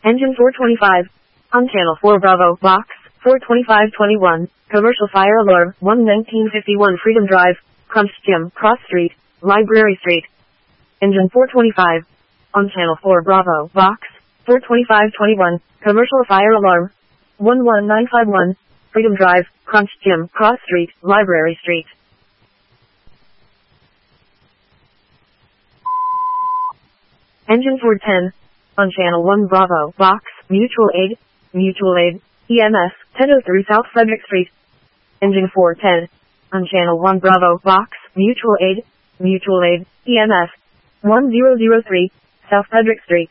Engine 425. On Channel 4 Bravo, Box 42521. Commercial fire alarm, 11951 Freedom Drive, Crunch Gym, Cross Street, Library Street. Engine 425. On Channel 4 Bravo, Box 42521. Commercial fire alarm, 11951 Freedom Drive, Crunch Gym, Cross Street, Library Street. Engine 410. On Channel 1 Bravo, Box, Mutual Aid, EMS, 1003 South Frederick Street. Engine 410. On Channel 1 Bravo, Box, Mutual Aid, EMS, 1003 South Frederick Street.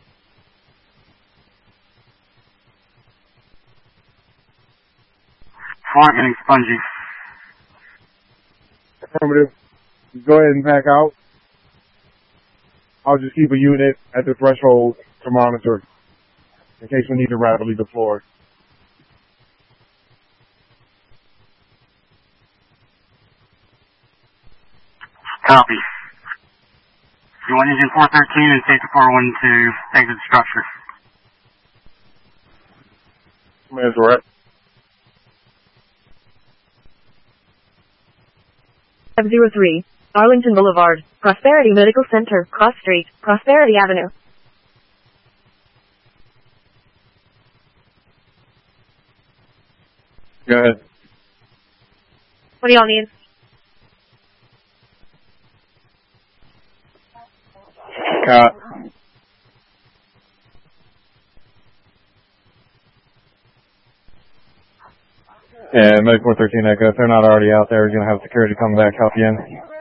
Font getting spongy. Affirmative. Go ahead and back out. I'll just keep a unit at the threshold to monitor in case we need to rapidly deploy. Copy. You want engine 413 and safety 412 exit the structure. Command's direct. 503, Arlington Boulevard, Prosperity Medical Center, Cross Street, Prosperity Avenue. Go ahead. What do y'all need? Cut. Yeah, Medic 413 Echo. If they're not already out there, we're going to have security come back, help you in.